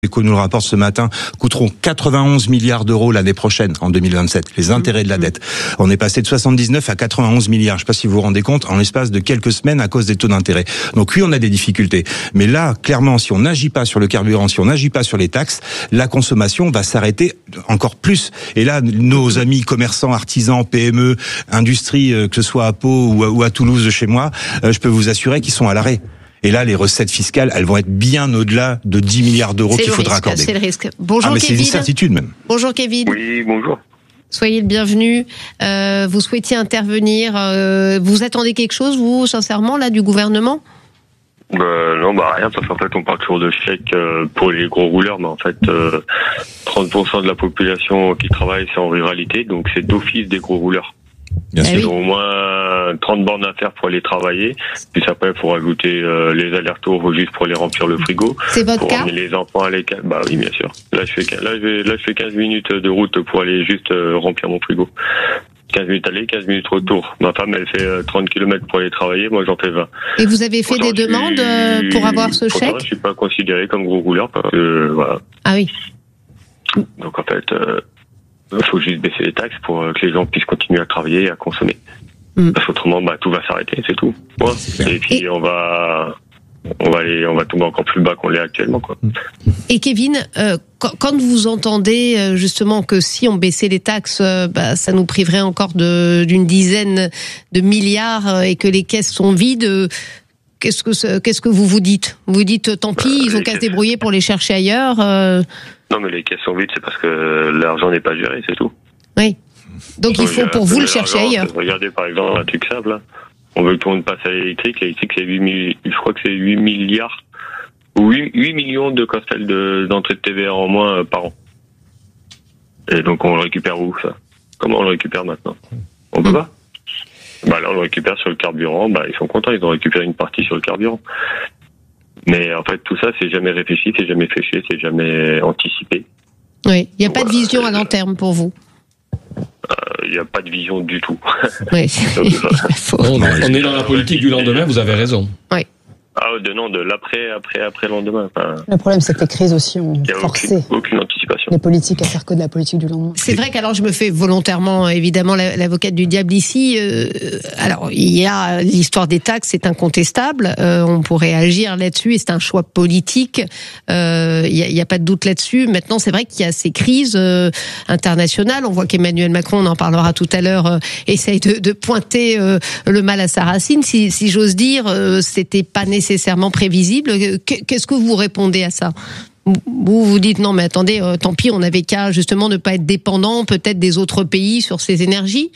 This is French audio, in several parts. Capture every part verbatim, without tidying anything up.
Éco nous le rapporte ce matin, coûteront quatre-vingt-onze milliards d'euros l'année prochaine, en deux mille vingt-sept, les intérêts de la dette. On est passé de soixante-dix-neuf à quatre-vingt-onze milliards. Je ne sais pas si vous vous rendez compte, en l'espace de quelques semaines à cause des taux d'intérêt. Donc oui, on a des difficultés. Mais là, clairement, si on n'agit pas sur le carburant, si on n'agit pas sur les taxes, la consommation va s'arrêter encore plus. Et là, nos amis commerçants, artisans, P M E, industrie, que ce soit à Pau ou à, ou à Toulouse chez moi, je peux vous assurer qu'ils sont à l'arrêt. Et là, les recettes fiscales, elles vont être bien au-delà de dix milliards d'euros c'est qu'il faudra risque, accorder. C'est le risque. Bonjour ah, mais Kevin. C'est une certitude même. Bonjour Kevin. Oui, bonjour. Soyez le bienvenu. Euh, vous souhaitiez intervenir. Euh, vous attendez quelque chose, vous, sincèrement, là, du gouvernement ? Bah, non, bah rien, parce qu'en fait, on parle toujours de chèques euh, pour les gros rouleurs, mais en fait, euh, trente pour cent de la population qui travaille, c'est en ruralité, donc c'est d'office des gros rouleurs. Bien sûr. Ils ont au moins trente bornes à faire pour aller travailler. Puis après, il faut rajouter euh, les allers-retours juste pour aller remplir le frigo. C'est votre pour cas ? emmener les enfants à l'école. Bah oui, bien sûr. Là, je fais, là, je vais, là, je fais quinze minutes de route pour aller juste euh, remplir mon frigo. quinze minutes aller, quinze minutes retour. Ma femme, elle fait euh, trente kilomètres pour aller travailler. Moi, j'en fais vingt. Et vous avez fait Pourtant, des demandes suis... pour avoir ce Pourtant, chèque ? je suis pas considéré comme gros rouleur parce que, voilà. Ah oui. Donc, en fait, euh, il faut juste baisser les taxes pour que les gens puissent continuer à travailler et à consommer. Mm. Parce qu'autrement, bah, tout va s'arrêter, c'est tout. Ouais. Et puis, et... on va, on va aller, on va tomber encore plus bas qu'on l'est actuellement, quoi. Et Kevin, euh, quand, quand vous entendez euh, justement que si on baissait les taxes, euh, bah, ça nous priverait encore de, d'une dizaine de milliards euh, et que les caisses sont vides, euh, qu'est-ce que, qu'est-ce que vous vous dites ? Vous vous dites, tant pis, euh, ils ont qu'à se débrouiller pour les chercher ailleurs. Euh... Non, mais les caisses sont vides, c'est parce que l'argent n'est pas géré, c'est tout. Oui. Donc il faut pour vous le chercher ailleurs. Regardez par exemple un truc simple, là. On veut que tout le monde passe à l'électrique. L'électrique, c'est huit, je crois que c'est huit milliards ou huit, huit millions de costels de, d'entrée de T V R en moins euh, par an. Et donc on le récupère où, ça ? Comment on le récupère maintenant ? On peut mmh. pas. Bah là on le récupère sur le carburant. Bah ils sont contents, ils ont récupéré une partie sur le carburant. Mais en fait tout ça c'est jamais réfléchi, c'est jamais fléché, c'est jamais anticipé. Oui, il n'y a pas voilà, de vision à long terme pour vous. Il n'y a pas de vision du tout. Oui. on, on est dans la politique du lendemain, vous avez raison. Oui. Ah, de non, de l'après, après, après lendemain. Enfin, le problème, c'est que les crises aussi ont forcé aucune, aucune anticipation. les politiques à faire que de la politique du lendemain. C'est vrai qu'alors je me fais volontairement, évidemment, l'avocate du diable ici. Euh, alors, il y a l'histoire des taxes, c'est incontestable. Euh, on pourrait agir là-dessus et c'est un choix politique. Euh, il n'y a, il y a pas de doute là-dessus. Maintenant, c'est vrai qu'il y a ces crises euh, internationales. On voit qu'Emmanuel Macron, on en parlera tout à l'heure, euh, essaye de, de pointer euh, le mal à sa racine. Si, si j'ose dire, euh, c'était pas nécessaire. nécessairement prévisible. Qu'est-ce que vous répondez à ça ? Vous vous dites non mais attendez, euh, tant pis, on n'avait qu'à justement ne pas être dépendant peut-être des autres pays sur ces énergies.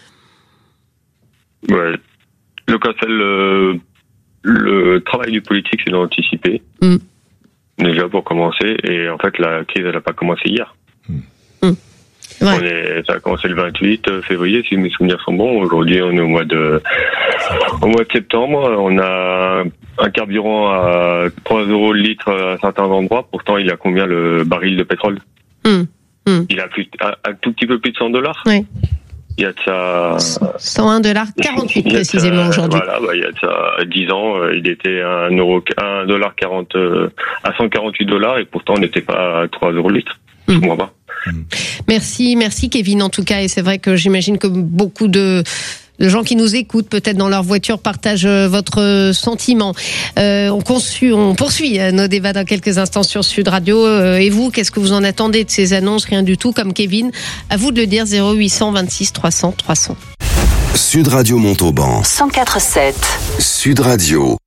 Ouais. Le, le, le travail du politique, c'est d'anticiper. Mm. Déjà pour commencer, et en fait la crise elle n'a pas commencé hier. Mm. Mm. Ouais. On est, ça a commencé le vingt-huit février, si mes souvenirs sont bons. Aujourd'hui, on est au mois de, au mois de septembre. On a un carburant à trois euros le litre à certains endroits. Pourtant, il a combien le baril de pétrole? mmh. Mmh. Il a plus, un, un tout petit peu plus de cent dollars. Oui. Il y a de ça. cent un dollars quarante-huit précisément aujourd'hui. Voilà, bah, il y a de ça dix ans, il était à un euro, un dollar quarante, à cent quarante-huit dollars et pourtant on n'était pas à trois euros le litre. Je comprends pas. Merci, merci Kevin en tout cas, et c'est vrai que j'imagine que beaucoup de, de gens qui nous écoutent peut-être dans leur voiture partagent votre sentiment. Euh, on, conçu, on poursuit nos débats dans quelques instants sur Sud Radio. Euh, et vous, qu'est-ce que vous en attendez de ces annonces? Rien du tout, comme Kevin. À vous de le dire, zéro huit cent vingt-six trois cents trois cents. Sud Radio Montauban cent quatre virgule sept. Sud Radio.